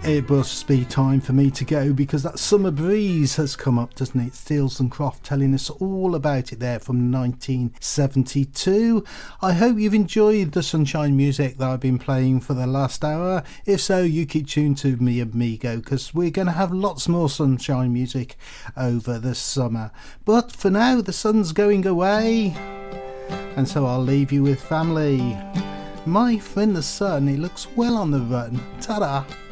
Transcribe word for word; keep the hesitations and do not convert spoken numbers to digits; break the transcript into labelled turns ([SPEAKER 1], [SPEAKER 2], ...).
[SPEAKER 1] It must be time for me to go because that summer breeze has come up, doesn't it? Stills and Croft telling us all about it there from nineteen seventy-two. I hope you've enjoyed the sunshine music that I've been playing for the last hour. If so, you keep tuned to me amigo because we're going to have lots more sunshine music over the summer. But for now, the sun's going away, and so I'll leave you with family. My friend the sun, he looks well on the run. Ta-da!